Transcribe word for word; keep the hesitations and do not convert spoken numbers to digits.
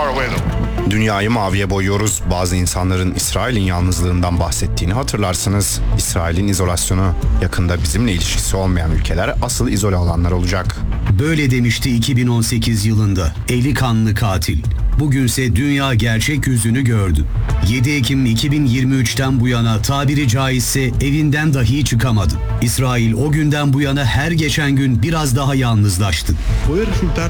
far away though. Dünyayı maviye boyuyoruz. Bazı insanların İsrail'in yalnızlığından bahsettiğini hatırlarsınız. İsrail'in izolasyonu. Yakında bizimle ilişkisi olmayan ülkeler asıl izole olanlar olacak. Böyle demişti iki bin on sekiz yılında eli kanlı katil. Bugünse dünya gerçek yüzünü gördü. yedi Ekim iki bin yirmi üçten bu yana tabiri caizse evinden dahi çıkamadı. İsrail o günden bu yana her geçen gün biraz daha yalnızlaştı. Puede resultar